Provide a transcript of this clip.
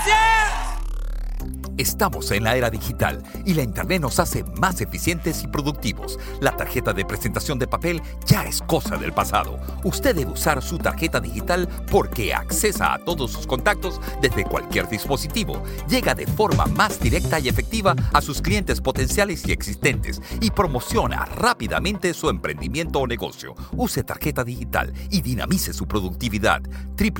¡Gracias! Estamos en la era digital y la Internet nos hace más eficientes y productivos. La tarjeta de presentación de papel ya es cosa del pasado. Usted debe usar su tarjeta digital porque accesa a todos sus contactos desde cualquier dispositivo. Llega de forma más directa y efectiva a sus clientes potenciales y existentes y promociona rápidamente su emprendimiento o negocio. Use tarjeta digital y dinamice su productividad.